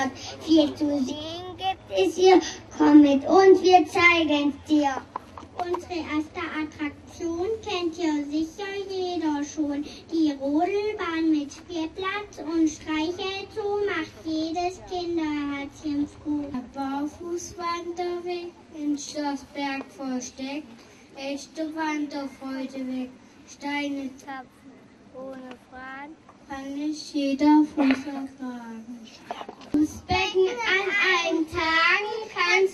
Viel zu sehen gibt es hier. Komm mit uns, wir zeigen es dir. Unsere erste Attraktion kennt ja sicher jeder schon. Die Rodelbahn mit Spielplatz und Streichelzoo macht jedes Kinderherzchen froh. Der Barfußwanderweg in Schlossberg versteckt, echte Wanderfreude weg. Steine zapfen ohne Fragen, kann nicht jeder Fuß ertragen. Das Becken an allen Tagen kannst